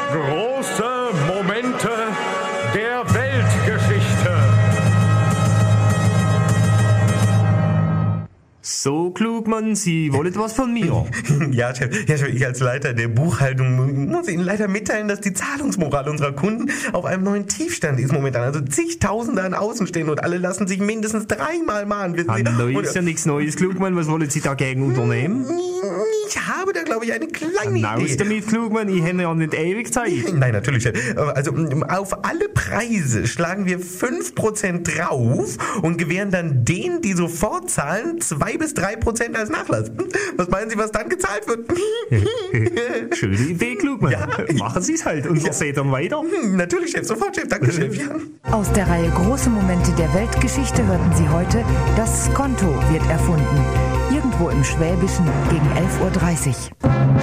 Große Momente der Weltgeschichte. So, Klugmann, Sie wollen was von mir? Ja, Chef, ich als Leiter der Buchhaltung muss Ihnen leider mitteilen, dass die Zahlungsmoral unserer Kunden auf einem neuen Tiefstand ist momentan. Also zigtausende an Außen stehen und alle lassen sich mindestens 3-mal mahnen. Wissen Sie? Hallo, ist ja nichts Neues, Klugmann. Was wollen Sie dagegen unternehmen? Ich habe da, glaube ich, eine kleine Raus Idee. damit, Klugmann. Ich hätte ja nicht ewig Zeit. Nein, natürlich, Chef. Also auf alle Preise schlagen wir 5% drauf und gewähren dann denen, die sofort zahlen, 2-3% als Nachlass. Was meinen Sie, was dann gezahlt wird? Schöne Idee, Klugmann. Ja. Machen Sie es halt und wir sehen dann weiter. Natürlich, Chef, sofort, Chef. Danke, Chef. Ja. Aus der Reihe Große Momente der Weltgeschichte hörten Sie heute, das Skonto wird erfunden. Irgendwo im Schwäbischen gegen 11.30 Uhr.